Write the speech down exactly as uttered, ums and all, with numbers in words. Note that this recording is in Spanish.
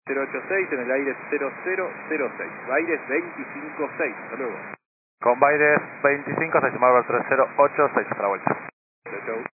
cero ocho seis en el aire cero cero cero seis. Baires veinticinco seis. Hasta luego. Con Baires veinticinco seis, Marvel tres cero ocho seis para la vuelta. Chau, chau.